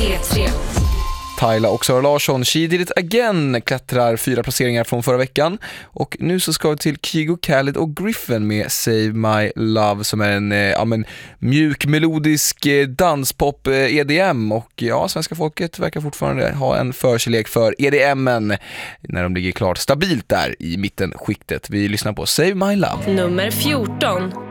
P3. Tyla och Sara Larsson, She Did It Again, klättrar 4 placeringar från förra veckan. Och nu så ska vi till Kygo, Khaled och Griffin med Save My Love, som är en mjuk, melodisk danspop EDM. Och ja, svenska folket verkar fortfarande ha en förkärlek för EDMen när de ligger klart stabilt där i mittenskiktet. Vi lyssnar på Save My Love. Nummer 14.